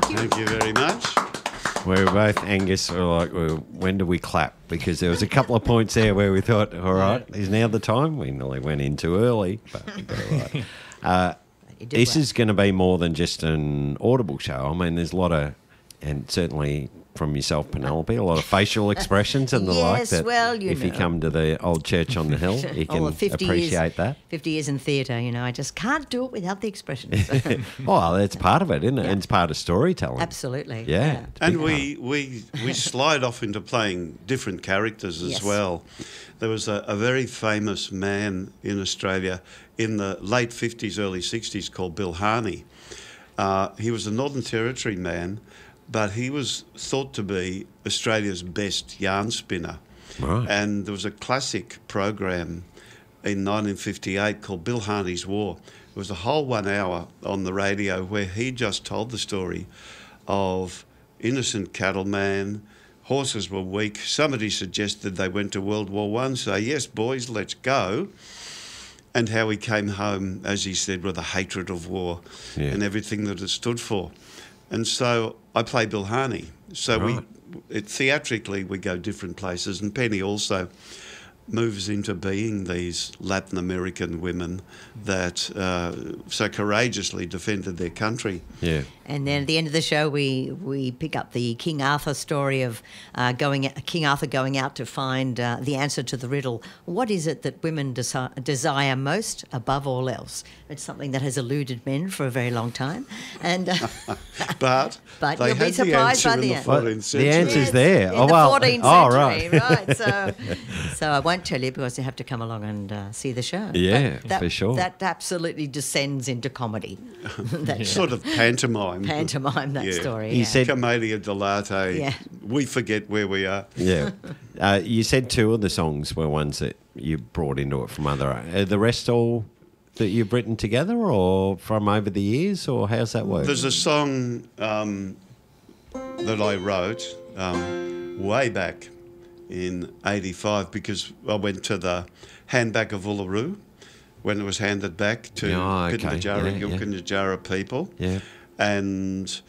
you. Thank you very much. We were both, Angus, were like, well, when do we clap? Because there was a couple of points there where we thought, all right, is now the time? We nearly went in too early, but we got it right. This is going to be more than just an audible show. I mean, there's a lot of, and certainly from yourself, Penelope, a lot of facial expressions and the like. Yes, That well, you if you know. come to the old church on the hill, you can 50 appreciate years, that. 50 years in theatre, I just can't do it without the expressions. Well, that's part of it, isn't it? Yeah. And it's part of storytelling. Absolutely. Yeah. it's a And big part. we slide off into playing different characters as Yes. well. There was a very famous man in Australia in the late 50s, early 60s called Bill Harney. He was a Northern Territory man, but he was thought to be Australia's best yarn spinner. Right. And there was a classic program in 1958 called Bill Harney's War. It was a whole 1 hour on the radio where he just told the story of innocent cattleman. Horses were weak. Somebody suggested they went to World War One. So yes, boys, let's go. And how he came home, as he said, with a hatred of war Yeah. and everything that it stood for. And so I play Bill Harney. So Right. theatrically we go different places. And Penny also moves into being these Latin American women that so courageously defended their country. Yeah. And then at the end of the show, we pick up the King Arthur story of King Arthur going out to find the answer to the riddle. What is it that women desire most above all else? It's something that has eluded men for a very long time. And But, But they you'll be had surprised the answer by in the the end. 14th century. The answer's there. in Oh, the well. 14th Oh, century, right. right? So I won't tell you because you have to come along and see the show. Yeah, But that, for sure. That absolutely descends into comedy. That Sort of pantomime. pantomime, that Yeah. story. You yeah. said- Commedia dell'arte. Yeah. We forget where we are. Yeah. You said two of the songs were ones that you brought into it from other. Are the rest all that you've written together or from over the years, or how's that work? There's a song that I wrote way back in 85 because I went to the handback of Uluru when it was handed back to Oh, okay. Pitjantjatjara, Yeah, yeah. Yilkantjatjara people. Yeah. And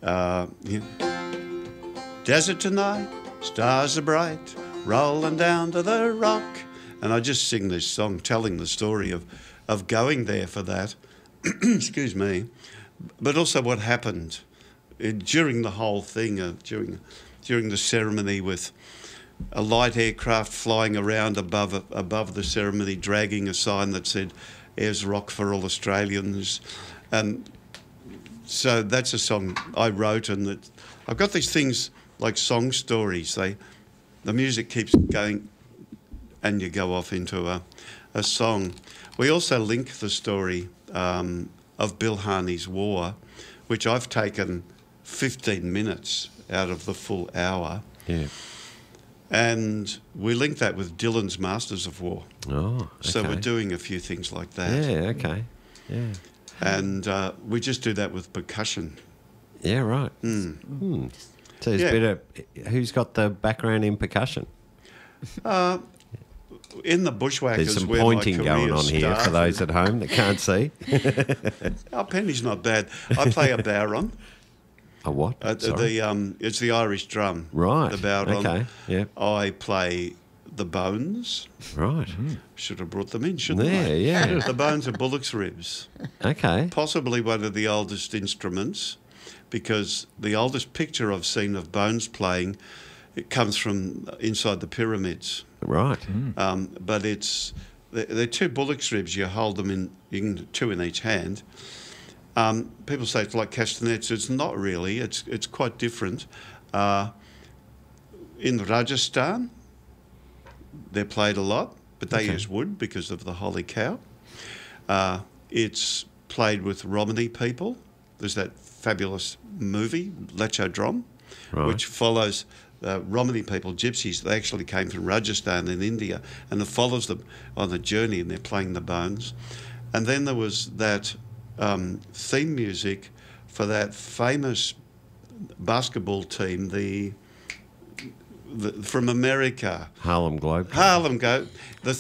desert tonight, stars are bright, rolling down to the rock. And I just sing this song telling the story of going there for that. Excuse me. But also what happened during the whole thing, during the ceremony with a light aircraft flying around above the ceremony, dragging a sign that said, "Airs rock for all Australians." And so that's a song I wrote, and I've got these things like song stories. The music keeps going, and you go off into a song. We also link the story of Bill Harney's War, which I've taken 15 minutes out of the full hour. Yeah. And we link that with Dylan's Masters of War. Oh, okay. So we're doing a few things like that. Yeah, okay. Yeah. And we just do that with percussion. Yeah, right. Mm. So there's Yeah. a bit of, who's got the background in percussion? In the Bushwhackers, There's some where pointing my going career on here for started- those at home that can't see. Oh, Penny's not bad. I play a bowron. A what? Sorry. It's the Irish drum. Right. The bowron. Okay. Yeah. I play the bones. Right. Should have brought them in, shouldn't There, I? yeah. The bones are bullock's ribs. Okay. Possibly one of the oldest instruments, because the oldest picture I've seen of bones playing, it comes from inside the pyramids. Right. But they're two bullock's ribs. You hold them in two in each hand. People say it's like castanets. It's not really. It's quite different. In Rajasthan, they're played a lot, but they use wood because of the holy cow. It's played with Romani people. There's that fabulous movie, Lacho Drom, Right. which follows Romani people, gypsies. They actually came from Rajasthan in India, and it follows them on the journey, and they're playing the bones. And then there was that theme music for that famous basketball team, the from America, Harlem Globe. Harlem Go. The